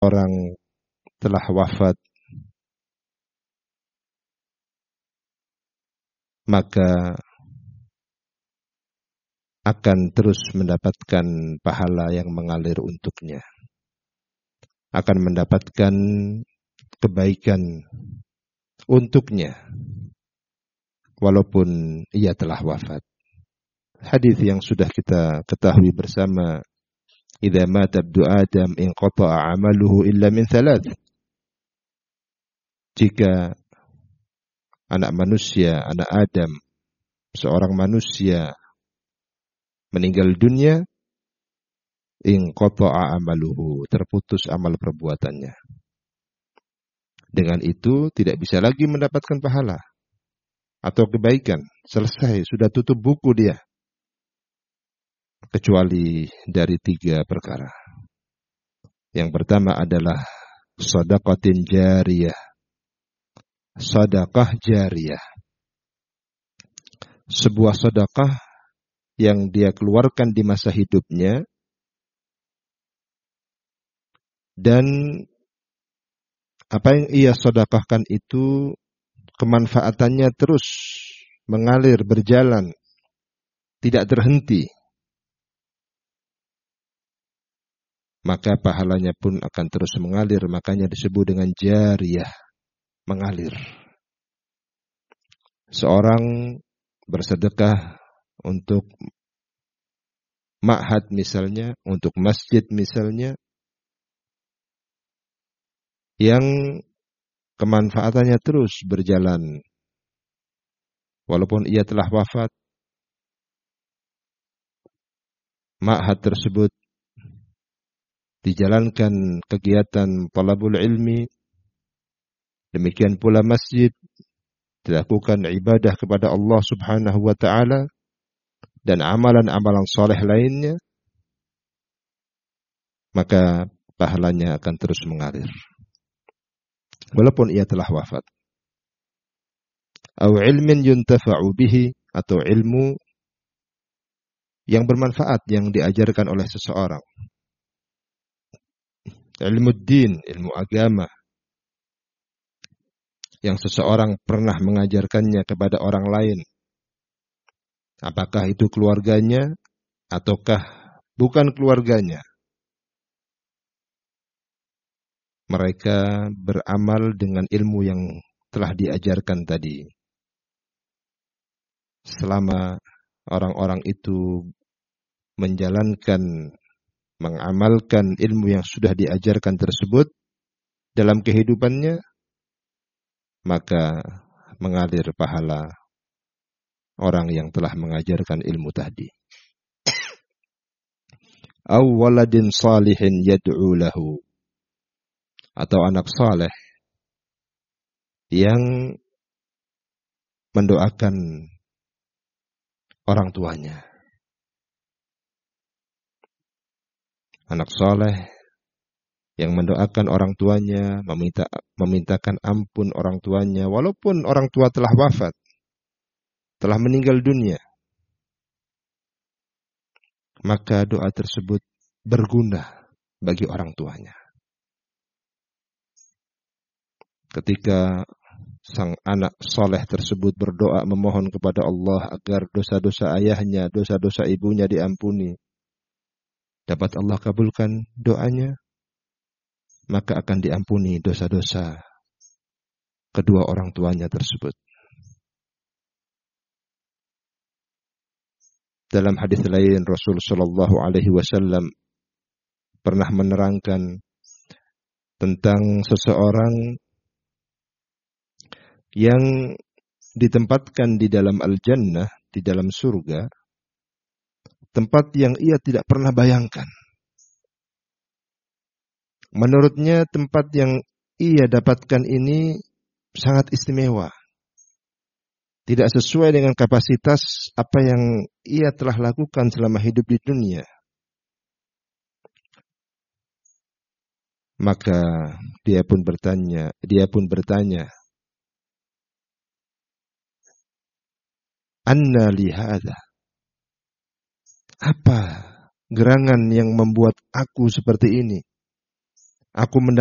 orang telah wafat, maka akan terus mendapatkan pahala yang mengalir untuknya, akan mendapatkan kebaikan untuknya walaupun ia telah wafat. Hadis yang sudah kita ketahui bersama, idza mata ibnu adam inqata'a 'amaluhu illa min thalath. Jika anak manusia, anak Adam, seorang manusia meninggal dunia, inqata'a 'amaluhu, terputus amal perbuatannya. Dengan itu tidak bisa lagi mendapatkan pahala atau kebaikan. Selesai, sudah tutup buku dia. Kecuali dari 3 perkara. Yang pertama adalah shadaqatin jariyah. Sedekah jariyah. Sebuah sedekah yang dia keluarkan di masa hidupnya dan apa yang ia sedekahkan itu kemanfaatannya terus mengalir, berjalan, tidak terhenti. Maka pahalanya pun akan terus mengalir, makanya disebut dengan jariyah, mengalir. Seorang bersedekah untuk ma'had misalnya, untuk masjid misalnya, yang kemanfaatannya terus berjalan. Walaupun ia telah wafat, ma'had tersebut dijalankan kegiatan talabul ilmi, demikian pula masjid, dilakukan ibadah kepada Allah Subhanahu wa ta'ala, dan amalan-amalan saleh lainnya, maka pahalanya akan terus mengalir walaupun ia telah wafat. Atau ilmin yuntafa'u bihi, atau ilmu yang bermanfaat yang diajarkan oleh seseorang. Ilmu din, ilmu agama yang seseorang pernah mengajarkannya kepada orang lain. Apakah itu keluarganya ataukah bukan keluarganya. Mereka beramal dengan ilmu yang telah diajarkan tadi. Selama orang-orang itu menjalankan, mengamalkan ilmu yang sudah diajarkan tersebut dalam kehidupannya, maka mengalir pahala orang yang telah mengajarkan ilmu tadi. Aw waladin salihin yad'u lahu, atau anak saleh yang mendoakan orang tuanya. Anak saleh yang mendoakan orang tuanya, memintakan ampun orang tuanya, walaupun orang tua telah wafat, telah meninggal dunia. Maka doa tersebut berguna bagi orang tuanya. Ketika sang anak soleh tersebut berdoa memohon kepada Allah agar dosa-dosa ayahnya, dosa-dosa ibunya diampuni, dapat Allah kabulkan doanya, maka akan diampuni dosa-dosa kedua orang tuanya tersebut. Dalam hadis lain, Rasul sallallahu alaihi wasallam pernah menerangkan tentang seseorang yang ditempatkan di dalam al-jannah, di dalam surga, tempat yang ia tidak pernah bayangkan. Menurutnya tempat yang ia dapatkan ini sangat istimewa. Tidak sesuai dengan kapasitas apa yang ia telah lakukan selama hidup di dunia. Maka dia pun bertanya, anna li hadza, apa gerangan yang membuat aku seperti ini? Aku